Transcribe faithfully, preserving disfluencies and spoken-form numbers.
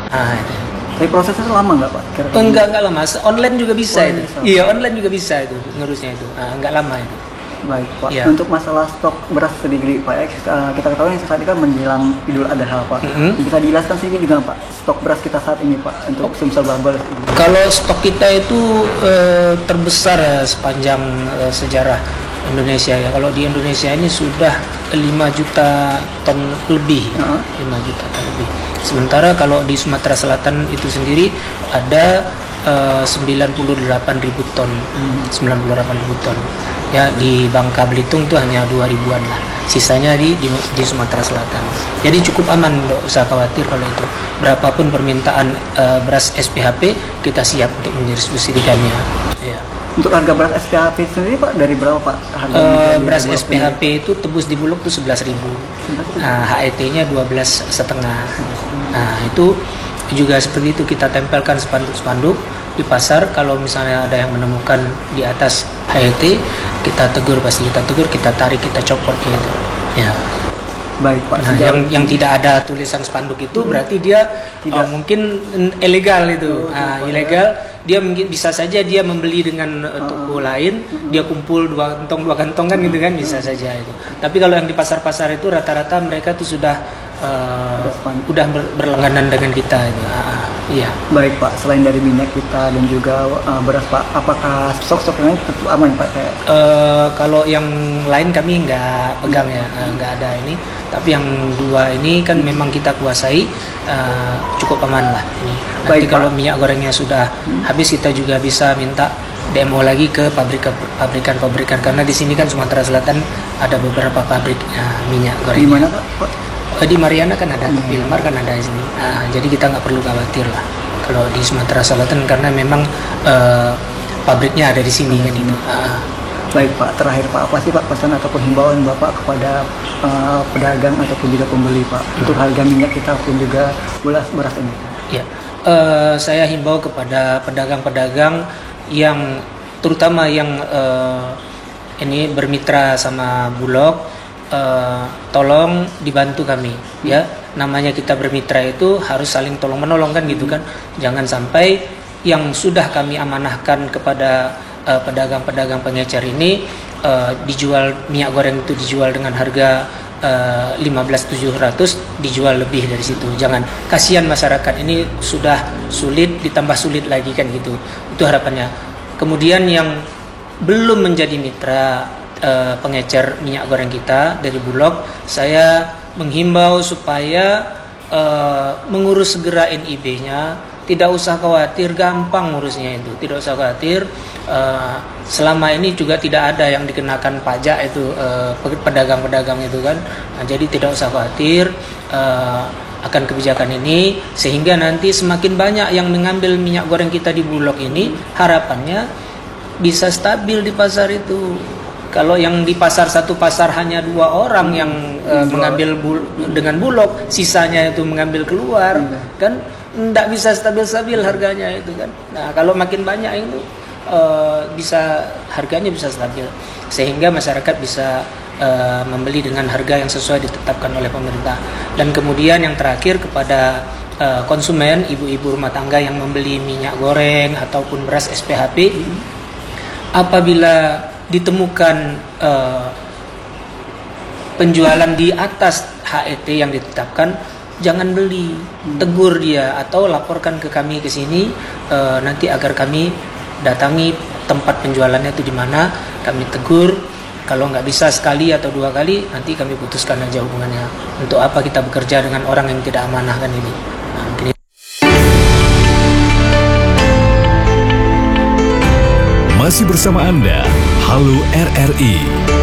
Ah, itu. Tapi prosesnya lama nggak Pak? Kira-kira Enggak, enggak lama. Online juga bisa Online itu. bisa. Iya, online juga bisa itu ngurusnya itu. Ah, enggak lama itu. Baik Pak. Iya. Untuk masalah stok beras sendiri Pak, ya, kita, kita ketahui saat ini kan menjelang Idul Adha Pak. Mm-hmm. Bisa dijelaskan sedikit juga Pak, stok beras kita saat ini Pak untuk Sumsel Barbel. Kalau stok kita itu eh, terbesar ya sepanjang eh, sejarah Indonesia ya. Kalau di Indonesia ini sudah lima juta ton lebih. Uh-huh. lima juta ton lebih. Sementara kalau di Sumatera Selatan itu sendiri ada uh, sembilan puluh delapan ribu ton. Hmm. sembilan puluh delapan ribu ton. Ya, di Bangka Belitung itu hanya dua ribuan lah. Sisanya di, di di Sumatera Selatan. Jadi cukup aman, enggak usah khawatir kalau itu. Berapapun permintaan uh, beras S P H P, kita siap untuk mendistribusikannya. Ya. Untuk harga beras S P H P sendiri Pak dari berapa Pak? Harga Uh, beras S P H P itu tebus di Bulog itu sebelas ribu. Nah, H E T-nya dua belas setengah. Nah, itu juga seperti itu, kita tempelkan spanduk-spanduk di pasar. Kalau misalnya ada yang menemukan di atas H E T, kita tegur, pasti kita tegur, kita tarik, kita copot gitu. Ya. Baik Pak. Nah, yang yang tidak ada tulisan spanduk itu berarti dia tidak uh, mungkin ilegal itu. Oh, nah, oh, ilegal, dia mungkin bisa saja dia membeli dengan uh, toko uh, lain, uh, dia kumpul dua kantong dua kantong kan gitu kan, bisa saja itu. Tapi kalau yang di pasar-pasar itu rata-rata mereka tuh sudah uh, udah ber, berlangganan dengan kita itu. Uh, iya. Baik Pak, selain dari minyak kita dan juga uh, beras Pak, apakah stok-stok lain tetap aman Pak? Kayak Uh, kalau yang lain kami nggak pegang ya, uh, nggak ada ini. Tapi yang dua ini kan memang kita kuasai, uh, cukup aman lah ini. Nanti Baik, kalau Pak. minyak gorengnya sudah hmm. habis, kita juga bisa minta demo lagi ke pabrikan-pabrikan, karena di sini kan Sumatera Selatan ada beberapa pabrik uh, minyak goreng. Di mana Pak? Uh, di Mariana kan ada, hmm. Wilmar kan ada di sini. Uh, jadi kita nggak perlu khawatir lah kalau di Sumatera Selatan, karena memang uh, pabriknya ada di sini kan itu. Uh, Baik Pak, terakhir Pak, apa sih Pak pesan ataupun himbauan Bapak kepada uh, pedagang ataupun juga pembeli Pak hmm. untuk harga minyak kita pun juga beras beras ini? Ya, uh, saya himbau kepada pedagang-pedagang yang terutama yang uh, ini bermitra sama Bulog, uh, tolong dibantu kami hmm. ya. Namanya kita bermitra itu harus saling tolong menolong kan gitu kan. Jangan sampai yang sudah kami amanahkan kepada Uh, pedagang-pedagang pengecer ini uh, dijual minyak goreng itu dijual dengan harga uh, lima belas ribu tujuh ratus, dijual lebih dari situ. Jangan, kasihan masyarakat ini sudah sulit ditambah sulit lagi kan gitu. Itu harapannya. Kemudian yang belum menjadi mitra uh, pengecer minyak goreng kita dari Bulog, saya menghimbau supaya uh, mengurus segera N I B-nya. Tidak usah khawatir, gampang ngurusnya itu. Tidak usah khawatir. Uh, selama ini juga tidak ada yang dikenakan pajak itu uh, pedagang-pedagang itu kan. Nah, jadi tidak usah khawatir uh, akan kebijakan ini, sehingga nanti semakin banyak yang mengambil minyak goreng kita di Bulog ini, harapannya bisa stabil di pasar itu. Kalau yang di pasar satu pasar hanya dua orang yang uh, mengambil bul- dengan Bulog, sisanya itu mengambil keluar, kan tidak bisa stabil-stabil harganya itu kan. Nah, kalau makin banyak itu uh, bisa harganya bisa stabil, sehingga masyarakat bisa uh, membeli dengan harga yang sesuai ditetapkan oleh pemerintah. Dan kemudian yang terakhir kepada uh, konsumen, ibu-ibu rumah tangga yang membeli minyak goreng ataupun beras S P H P, apabila ditemukan uh, penjualan di atas H E T yang ditetapkan, jangan beli, tegur dia atau laporkan ke kami ke sini, uh, nanti agar kami datangi tempat penjualannya itu di mana, kami tegur. Kalau nggak bisa sekali atau dua kali, nanti kami putuskan aja hubungannya. Untuk apa kita bekerja dengan orang yang tidak amanah kan ini. Nah, mungkin itu. Masih bersama Anda, Halo R R I.